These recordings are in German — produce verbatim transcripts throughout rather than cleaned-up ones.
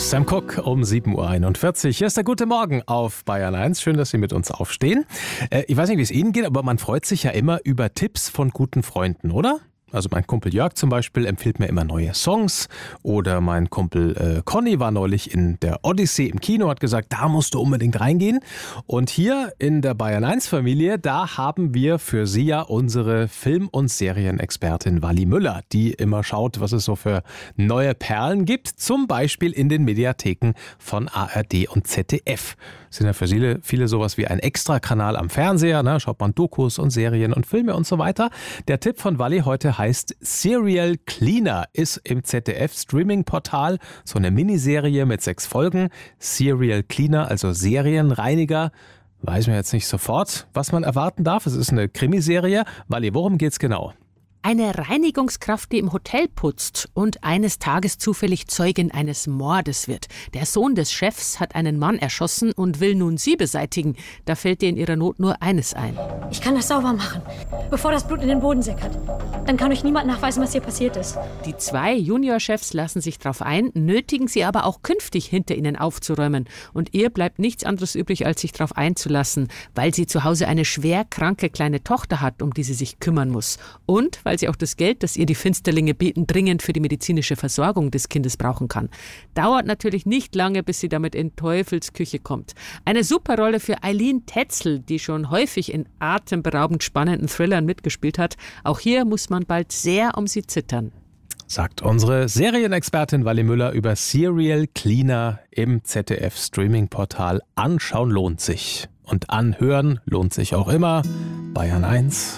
Sam Cooke um sieben Uhr einundvierzig. Hier ist der Gute Morgen auf Bayern eins. Schön, dass Sie mit uns aufstehen. Äh, ich weiß nicht, wie es Ihnen geht, aber man freut sich ja immer über Tipps von guten Freunden, oder? Also mein Kumpel Jörg zum Beispiel empfiehlt mir immer neue Songs. Oder mein Kumpel äh, Conny war neulich in der Odyssee im Kino, hat gesagt, da musst du unbedingt reingehen. Und hier in der Bayern eins Familie, da haben wir für Sie ja unsere Film- und Serienexpertin Wally Müller, die immer schaut, was es so für neue Perlen gibt. Zum Beispiel in den Mediatheken von A R D und Z D F. Sind ja für viele, viele sowas wie ein Extrakanal am Fernseher. Ne? Schaut man Dokus und Serien und Filme und so weiter. Der Tipp von Wally heute heißt Serial Cleaner, ist im Z D F-Streaming-Portal so eine Miniserie mit sechs Folgen. Serial Cleaner, also Serienreiniger. Weiß man jetzt nicht sofort, was man erwarten darf. Es ist eine Krimiserie. Wally, worum geht's genau? Eine Reinigungskraft, die im Hotel putzt und eines Tages zufällig Zeugin eines Mordes wird. Der Sohn des Chefs hat einen Mann erschossen und will nun sie beseitigen. Da fällt ihr in ihrer Not nur eines ein. Ich kann das sauber machen, bevor das Blut in den Boden sickert. Dann kann euch niemand nachweisen, was hier passiert ist. Die zwei Juniorchefs lassen sich darauf ein, nötigen sie aber auch künftig hinter ihnen aufzuräumen. Und ihr bleibt nichts anderes übrig, als sich darauf einzulassen, weil sie zu Hause eine schwer kranke kleine Tochter hat, um die sie sich kümmern muss. Und weil sie auch das Geld, das ihr die Finsterlinge bieten, dringend für die medizinische Versorgung des Kindes brauchen kann. Dauert natürlich nicht lange, bis sie damit in Teufelsküche kommt. Eine super Rolle für Eileen Tetzel, die schon häufig in atemberaubend spannenden Thrillern mitgespielt hat. Auch hier muss man bald sehr um sie zittern. Sagt unsere Serienexpertin Wally Müller über Serial Cleaner im Z D F-Streaming-Portal. Anschauen lohnt sich. Und anhören lohnt sich auch immer. Bayern eins.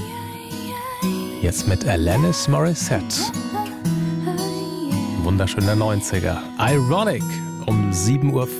Jetzt mit Alanis Morissette. Wunderschöner neunziger. Ironic um sieben Uhr